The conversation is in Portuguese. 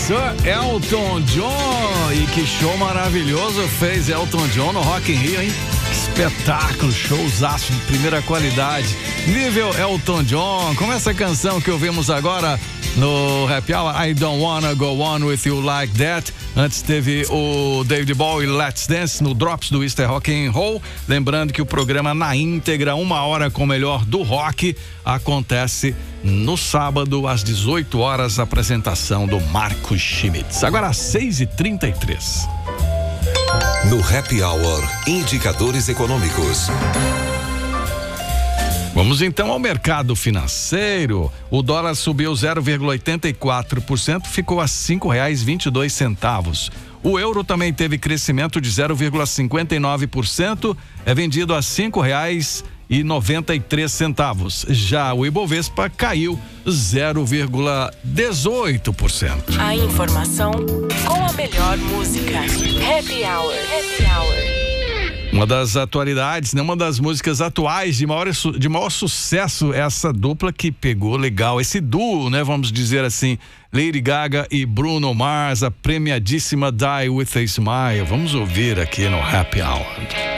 Sir Elton John. E que show maravilhoso fez Elton John no Rock in Rio, hein? Espetáculo, showzaço de primeira qualidade. Nível Elton John, como essa canção que ouvimos agora no Happy Hour, I Don't Wanna Go On With You Like That. Antes teve o David Bowie, Let's Dance, no Drops do Easter Rock and Roll. Lembrando que o programa na íntegra, 1 hora com o melhor do rock, acontece no sábado às 18 horas, apresentação do Marcos Schmitz. Agora às 6h33. No Happy Hour, indicadores econômicos. Vamos então ao mercado financeiro. O dólar subiu 0,84%, ficou a R$5,22. O euro também teve crescimento de 0,59%, é vendido a R$5,93. Já o Ibovespa caiu 0,18%. A informação com a melhor música. Happy Hour. Happy Hour. Uma das atualidades, né? Uma das músicas atuais de maior sucesso, essa dupla que pegou legal, esse duo, né? Vamos dizer assim, Lady Gaga e Bruno Mars, a premiadíssima Die With A Smile. Vamos ouvir aqui no Happy Hour.